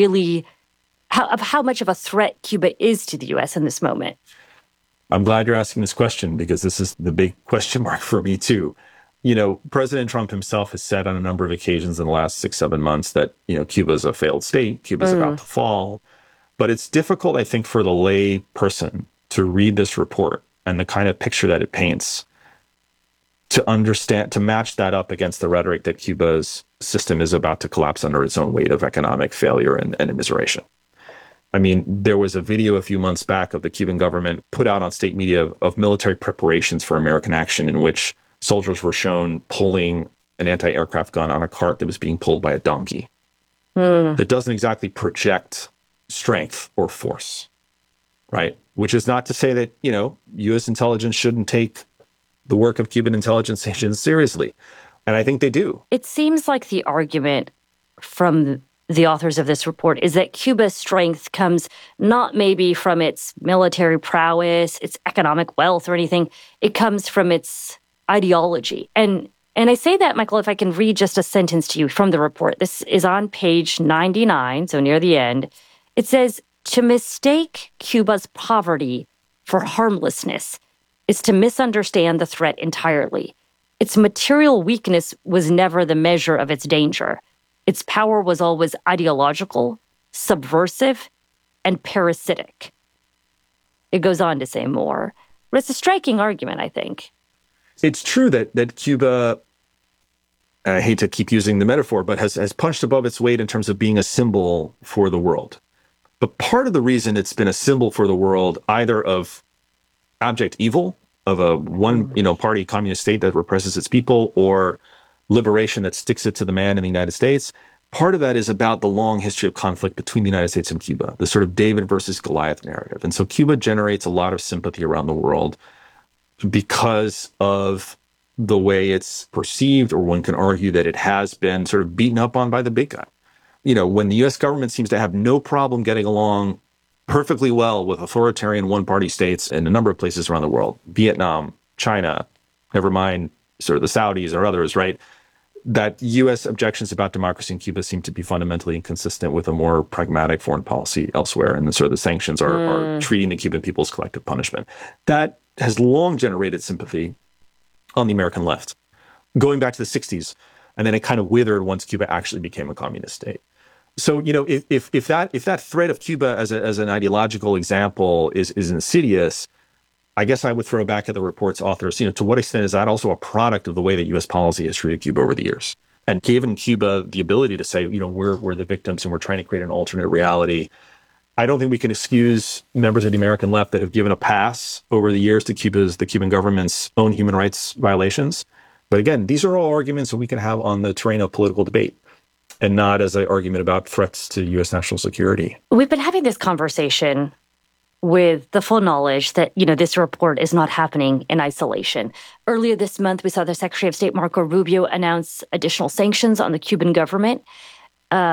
S16: much of a threat Cuba is to the U.S. in this moment?
S19: I'm glad you're asking this question, because this is the big question mark for me too. President Trump himself has said on a number of occasions in the last 6-7 months that, Cuba is a failed state, Cuba's about to fall. But it's difficult, I think, for the lay person to read this report and the kind of picture that it paints to understand, to match that up against the rhetoric that Cuba's system is about to collapse under its own weight of economic failure and immiseration. I mean, there was a video a few months back of the Cuban government put out on state media of military preparations for American action, in which soldiers were shown pulling an anti-aircraft gun on a cart that was being pulled by a donkey. That doesn't exactly project strength or force, right? Which is not to say that, U.S. intelligence shouldn't take the work of Cuban intelligence agents seriously. And I think they do.
S16: It seems like the argument from the authors of this report is that Cuba's strength comes not maybe from its military prowess, its economic wealth or anything. It comes from its ideology. And I say that, Michael, if I can read just a sentence to you from the report. This is on page 99, so near the end. It says, to mistake Cuba's poverty for harmlessness is to misunderstand the threat entirely. Its material weakness was never the measure of its danger. Its power was always ideological, subversive, and parasitic. It goes on to say more. But it's a striking argument, I think.
S19: It's true that Cuba, I hate to keep using the metaphor, but has punched above its weight in terms of being a symbol for the world. But part of the reason it's been a symbol for the world, either of abject evil, of a one-party communist state that represses its people, or liberation that sticks it to the man in the United States, part of that is about the long history of conflict between the United States and Cuba, the sort of David versus Goliath narrative. And so Cuba generates a lot of sympathy around the world because of the way it's perceived, or one can argue that it has been sort of beaten up on by the big guy. When the U.S. government seems to have no problem getting along perfectly well with authoritarian one-party states in a number of places around the world, Vietnam, China, never mind sort of the Saudis or others, right? That U.S. objections about democracy in Cuba seem to be fundamentally inconsistent with a more pragmatic foreign policy elsewhere. And sort of the sanctions are treating the Cuban people as collective punishment. That has long generated sympathy on the American left, going back to the 60s. And then it kind of withered once Cuba actually became a communist state. So, if that threat of Cuba as an ideological example is insidious, I guess I would throw back at the report's authors, to what extent is that also a product of the way that U.S. policy has treated Cuba over the years? And given Cuba the ability to say, we're the victims and we're trying to create an alternate reality, I don't think we can excuse members of the American left that have given a pass over the years to the Cuban government's own human rights violations. But again, these are all arguments that we can have on the terrain of political debate, and not as an argument about threats to U.S. national security.
S16: We've been having this conversation with the full knowledge that, this report is not happening in isolation. Earlier this month, we saw the Secretary of State Marco Rubio announce additional sanctions on the Cuban government.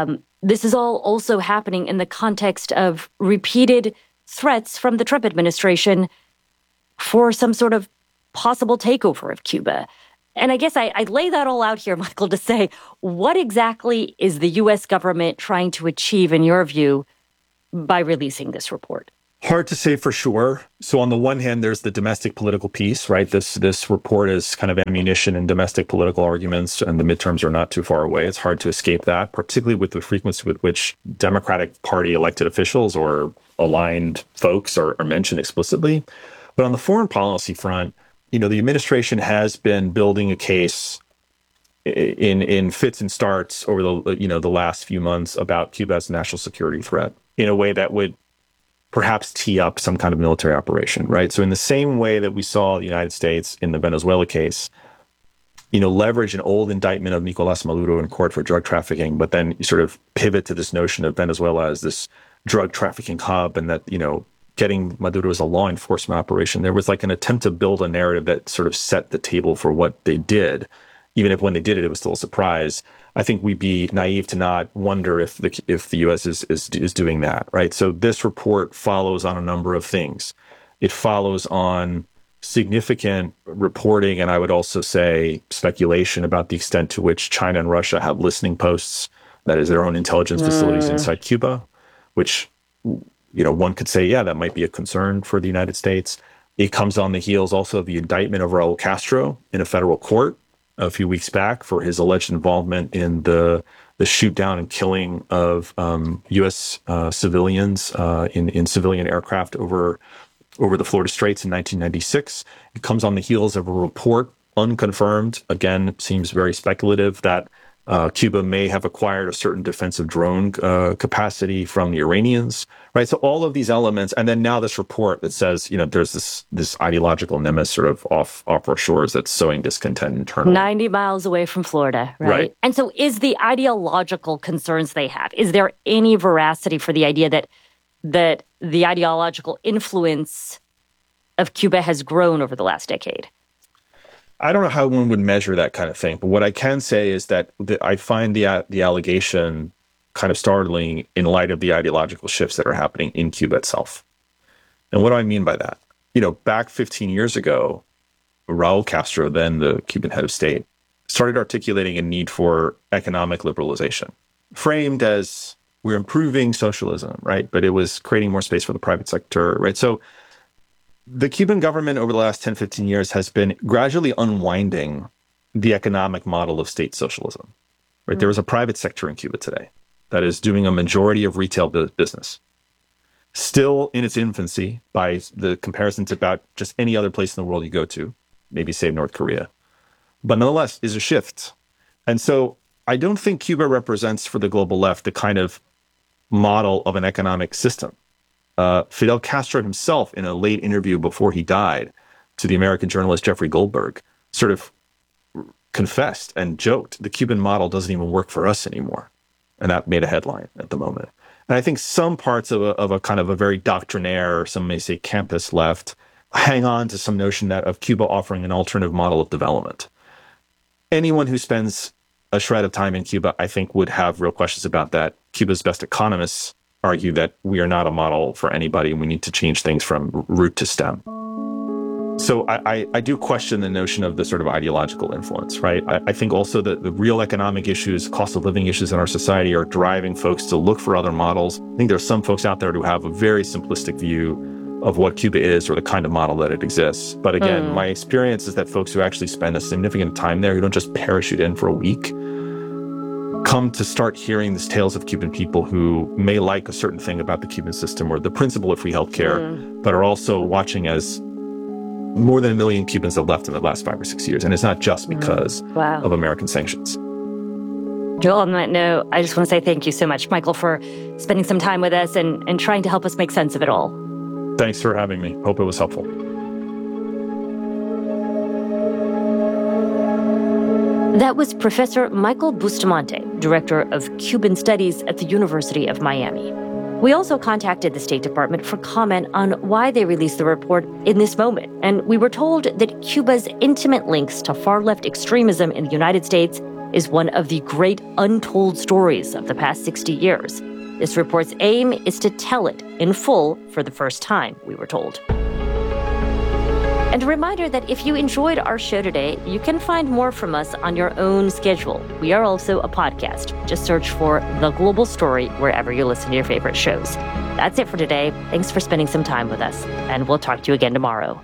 S16: this is all also happening in the context of repeated threats from the Trump administration for some sort of possible takeover of Cuba. And I guess I'd lay that all out here, Michael, to say, what exactly is the U.S. government trying to achieve, in your view, by releasing this report?
S19: Hard to say for sure. So on the one hand, there's the domestic political piece, right? This report is kind of ammunition in domestic political arguments, and the midterms are not too far away. It's hard to escape that, particularly with the frequency with which Democratic Party elected officials or aligned folks are mentioned explicitly. But on the foreign policy front, the administration has been building a case in fits and starts over the last few months about Cuba as a national security threat in a way that would perhaps tee up some kind of military operation, right? So in the same way that we saw the United States in the Venezuela case, leverage an old indictment of Nicolás Maduro in court for drug trafficking, but then you sort of pivot to this notion of Venezuela as this drug trafficking hub, and that, getting Maduro as a law enforcement operation, there was like an attempt to build a narrative that sort of set the table for what they did, even if when they did it, it was still a surprise. I think we'd be naive to not wonder if the U.S. is doing that, right? So this report follows on a number of things. It follows on significant reporting, and I would also say speculation about the extent to which China and Russia have listening posts, that is, their own intelligence facilities inside Cuba, which one could say, that might be a concern for the United States. It comes on the heels also of the indictment of Raul Castro in a federal court a few weeks back for his alleged involvement in the shoot down and killing of U.S. civilians in civilian aircraft over the Florida Straits in 1996. It comes on the heels of a report, unconfirmed, again, seems very speculative, that Cuba may have acquired a certain defensive drone capacity from the Iranians, right? So all of these elements, and then now this report that says, there's this ideological nemesis sort of off our shores that's sowing discontent internally.
S16: 90 miles away from Florida, right? And so is the ideological concerns they have, is there any veracity for the idea that the ideological influence of Cuba has grown over the last decade?
S19: I don't know how one would measure that kind of thing, but what I can say is that I find the allegation kind of startling in light of the ideological shifts that are happening in Cuba itself. And what do I mean by that? Back 15 years ago, Raul Castro, then the Cuban head of state, started articulating a need for economic liberalization, framed as we're improving socialism, right? But it was creating more space for the private sector, right? So the Cuban government over the last 10, 15 years has been gradually unwinding the economic model of state socialism, right? There is a private sector in Cuba today that is doing a majority of retail business. Still in its infancy by the comparison to about just any other place in the world you go to, maybe save North Korea. But nonetheless, is a shift. And so I don't think Cuba represents for the global left the kind of model of an economic system. Fidel Castro himself, in a late interview before he died to the American journalist Jeffrey Goldberg, sort of confessed and joked, the Cuban model doesn't even work for us anymore. And that made a headline at the moment. And I think some parts of a kind of a very doctrinaire, some may say campus left, hang on to some notion of Cuba offering an alternative model of development. Anyone who spends a shred of time in Cuba, I think, would have real questions about that. Cuba's best economists argue that we are not a model for anybody, and we need to change things from root to stem. So I do question the notion of the sort of ideological influence, right? I think also that the real economic issues, cost of living issues in our society are driving folks to look for other models. I think there's some folks out there who have a very simplistic view of what Cuba is or the kind of model that it exists. But again, my experience is that folks who actually spend a significant time there, who don't just parachute in for a week, come to start hearing these tales of Cuban people who may like a certain thing about the Cuban system or the principle of free healthcare, but are also watching as more than 1 million Cubans have left in the last 5 or 6 years. And it's not just because of American sanctions.
S16: Joel, on that note, I just want to say thank you so much, Michael, for spending some time with us and trying to help us make sense of it all.
S19: Thanks for having me. Hope it was helpful.
S16: That was Professor Michael Bustamante, Director of Cuban Studies at the University of Miami. We also contacted the State Department for comment on why they released the report in this moment. And we were told that Cuba's intimate links to far-left extremism in the United States is one of the great untold stories of the past 60 years. This report's aim is to tell it in full for the first time, we were told. And a reminder that if you enjoyed our show today, you can find more from us on your own schedule. We are also a podcast. Just search for The Global Story wherever you listen to your favorite shows. That's it for today. Thanks for spending some time with us, and we'll talk to you again tomorrow.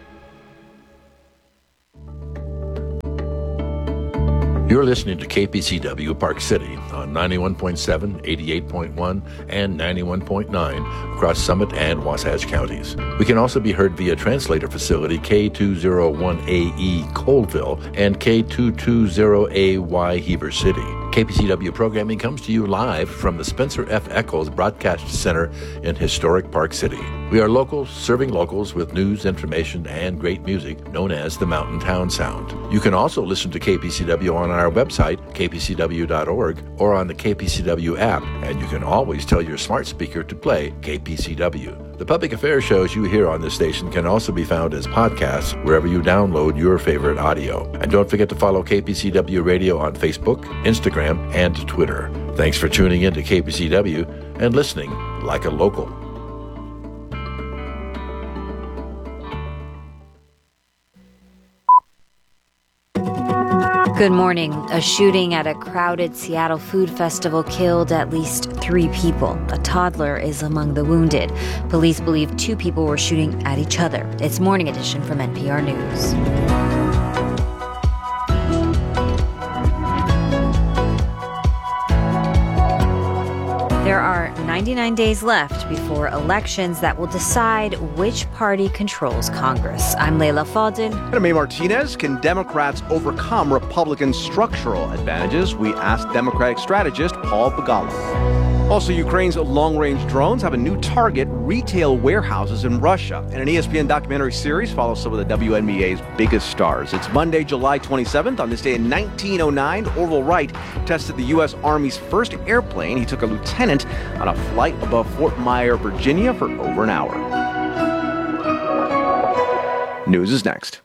S2: You're listening to KPCW Park City on 91.7, 88.1, and 91.9 across Summit and Wasatch counties. We can also be heard via translator facility K201AE Coalville and K220AY Heber City. KPCW programming comes to you live from the Spencer F. Eccles Broadcast Center in historic Park City. We are local, serving locals with news, information, and great music known as the Mountain Town Sound. You can also listen to KPCW on our website, kpcw.org, or on the KPCW app, and you can always tell your smart speaker to play KPCW. The public affairs shows you hear on this station can also be found as podcasts wherever you download your favorite audio. And don't forget to follow KPCW Radio on Facebook, Instagram, and Twitter. Thanks for tuning in to KPCW and listening like a local.
S22: Good morning. A shooting at a crowded Seattle food festival killed at least 3 people. A toddler is among the wounded. Police believe 2 people were shooting at each other. It's Morning Edition from NPR News. There are 99 days left before elections that will decide which party controls Congress. I'm Leila Fadel.
S23: And I'm May Martinez. Can Democrats overcome Republican structural advantages? We asked Democratic strategist Paul Begala. Also, Ukraine's long-range drones have a new target, retail warehouses in Russia. And an ESPN documentary series follows some of the WNBA's biggest stars. It's Monday, July 27th. On this day in 1909, Orville Wright tested the U.S. Army's first airplane. He took a lieutenant on a flight above Fort Myer, Virginia for over an hour. News is next.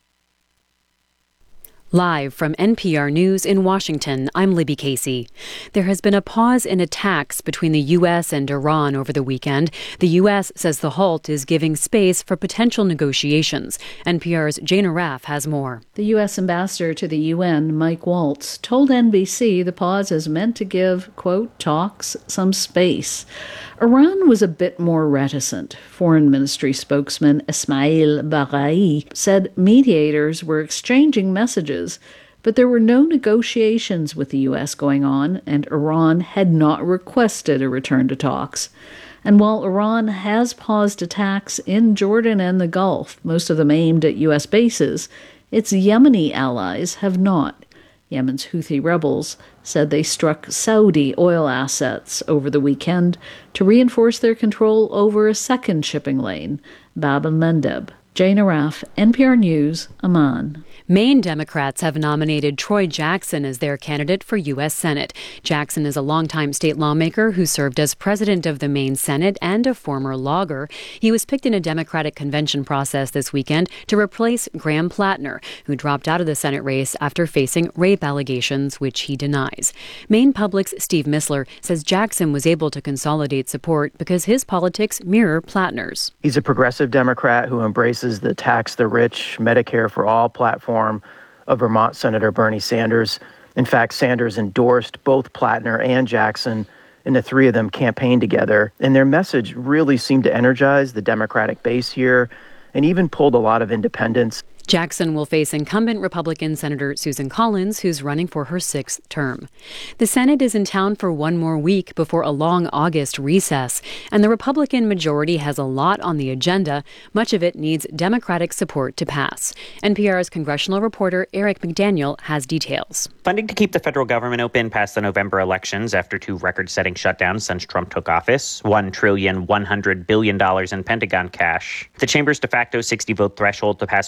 S24: Live from NPR News in Washington, I'm Libby Casey. There has been a pause in attacks between the U.S. and Iran over the weekend. The U.S. says the halt is giving space for potential negotiations. NPR's Jane Arraf has more.
S25: The U.S. ambassador to the UN, Mike Waltz, told NBC the pause is meant to give, quote, talks some space. Iran was a bit more reticent. Foreign Ministry spokesman Ismail Baghai said mediators were exchanging messages, but there were no negotiations with the U.S. going on, and Iran had not requested a return to talks. And while Iran has paused attacks in Jordan and the Gulf, most of them aimed at U.S. bases, its Yemeni allies have not. Yemen's Houthi rebels said they struck Saudi oil assets over the weekend to reinforce their control over a second shipping lane, Bab el-Mandeb. Jane Arraf, NPR News, Amman.
S24: Maine Democrats have nominated Troy Jackson as their candidate for U.S. Senate. Jackson is a longtime state lawmaker who served as president of the Maine Senate and a former logger. He was picked in a Democratic convention process this weekend to replace Graham Plattner, who dropped out of the Senate race after facing rape allegations, which he denies. Maine Public's Steve Missler says Jackson was able to consolidate support because his politics mirror Plattner's.
S26: He's a progressive Democrat who embraces the tax the rich, Medicare for all platform of Vermont Senator Bernie Sanders. In fact, Sanders endorsed both Plattner and Jackson, and the 3 of them campaigned together. And their message really seemed to energize the Democratic base here and even pulled a lot of independents.
S24: Jackson will face incumbent Republican Senator Susan Collins, who's running for her 6th term. The Senate is in town for one more week before a long August recess, and the Republican majority has a lot on the agenda. Much of it needs Democratic support to pass. NPR's congressional reporter Eric McDaniel has details.
S27: Funding to keep the federal government open past the November elections after 2 record-setting shutdowns since Trump took office, $1,100 billion in Pentagon cash. The chamber's de facto 60-vote threshold to pass most legislation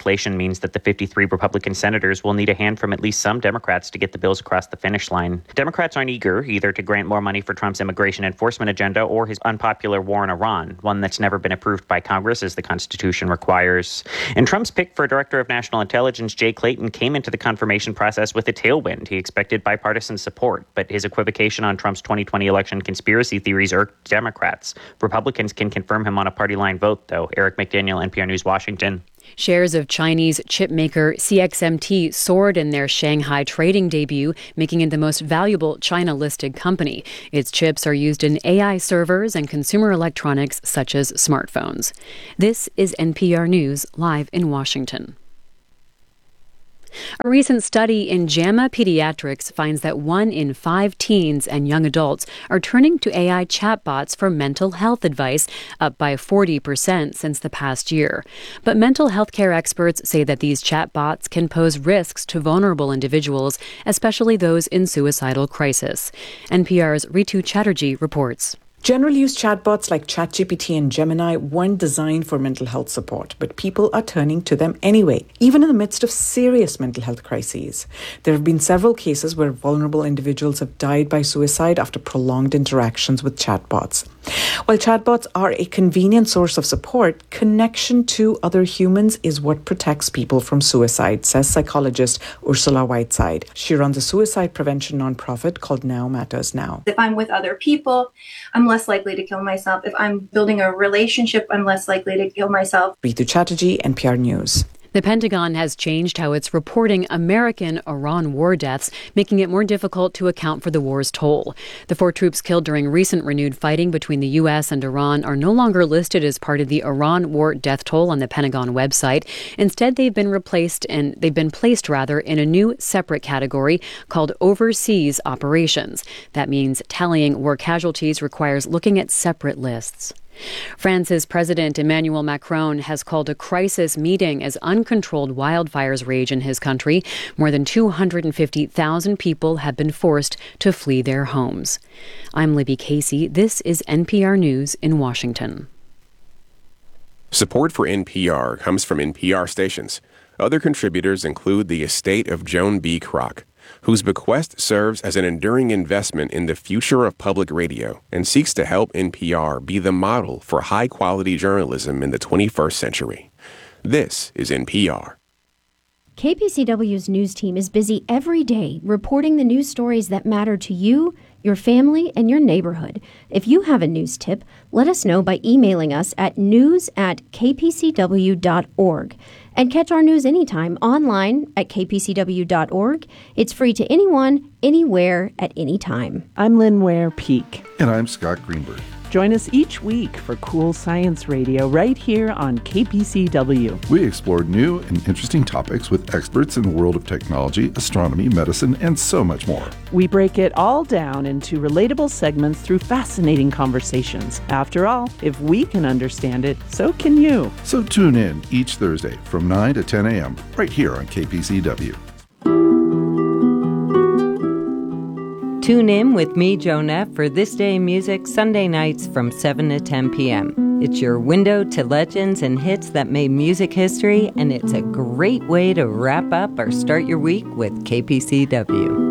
S27: legislation means that the 53 Republican senators will need a hand from at least some Democrats to get the bills across the finish line. Democrats aren't eager either to grant more money for Trump's immigration enforcement agenda or his unpopular war in Iran, one that's never been approved by Congress as the Constitution requires. And Trump's pick for Director of National Intelligence, Jay Clayton, came into the confirmation process with a tailwind. He expected bipartisan support, but his equivocation on Trump's 2020 election conspiracy theories irked Democrats. Republicans can confirm him on a party line vote, though. Eric McDaniel, NPR News, Washington.
S24: Shares of Chinese chip maker CXMT soared in their Shanghai trading debut, making it the most valuable China-listed company. Its chips are used in AI servers and consumer electronics such as smartphones. This is NPR News, live in Washington. A recent study in JAMA Pediatrics finds that 1 in 5 teens and young adults are turning to AI chatbots for mental health advice, up by 40% since the past year. But mental health care experts say that these chatbots can pose risks to vulnerable individuals, especially those in suicidal crisis. NPR's Ritu Chatterjee reports.
S3: General-use chatbots like ChatGPT and Gemini weren't designed for mental health support, but people are turning to them anyway, even in the midst of serious mental health crises. There have been several cases where vulnerable individuals have died by suicide after prolonged interactions with chatbots. While chatbots are a convenient source of support, connection to other humans is what protects people from suicide, says psychologist Ursula Whiteside. She runs a suicide prevention nonprofit called Now Matters Now.
S4: If I'm with other people, I'm less likely to kill myself. If I'm building a relationship, I'm less likely to kill myself.
S3: Ritu Chatterjee, NPR News.
S24: The Pentagon has changed how it's reporting American-Iran war deaths, making it more difficult to account for the war's toll. The 4 troops killed during recent renewed fighting between the U.S. and Iran are no longer listed as part of the Iran war death toll on the Pentagon website. Instead, they've been placed in a new separate category called overseas operations. That means tallying war casualties requires looking at separate lists. France's President Emmanuel Macron has called a crisis meeting as uncontrolled wildfires rage in his country. More than 250,000 people have been forced to flee their homes. I'm Libby Casey. This is NPR News in Washington.
S5: Support for NPR comes from NPR stations. Other contributors include the estate of Joan B. Kroc, whose bequest serves as an enduring investment in the future of public radio and seeks to help NPR be the model for high-quality journalism in the 21st century. This is NPR.
S6: KPCW's news team is busy every day reporting the news stories that matter to you, your family, and your neighborhood. If you have a news tip, let us know by emailing us at news@kpcw.org. And catch our news anytime online at kpcw.org. It's free to anyone, anywhere, at any time.
S7: I'm Lynn Ware Peak.
S8: And I'm Scott Greenberg.
S7: Join us each week for Cool Science Radio right here on KPCW.
S8: We explore new and interesting topics with experts in the world of technology, astronomy, medicine, and so much more.
S7: We break it all down into relatable segments through fascinating conversations. After all, if we can understand it, so can you.
S8: So tune in each Thursday from 9 to 10 a.m. right here on KPCW.
S9: Tune in with me, Joan F., for This Day in Music, Sunday nights from 7 to 10 p.m. It's your window to legends and hits that made music history, and it's a great way to wrap up or start your week with KPCW.